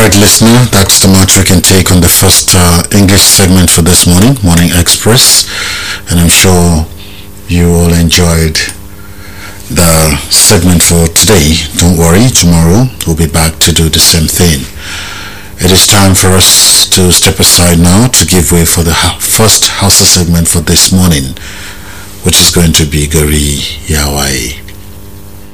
Listener, that's the much we can take on the first English segment for this morning, Morning Express. And I'm sure you all enjoyed the segment for today. Don't worry, tomorrow we'll be back to do the same thing. It is time for us to step aside now to give way for the first Hausa segment for this morning, which is going to be Gari Yawai.